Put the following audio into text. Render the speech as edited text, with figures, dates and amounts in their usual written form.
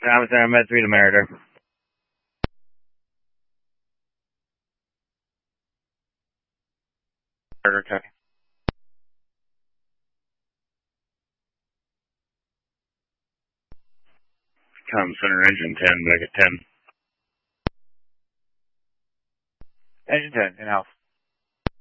Thomas Center, Med 3 to Meritor. Meritor, copy. Thomas Center, engine 10, back at 10. Engine 10, in-house.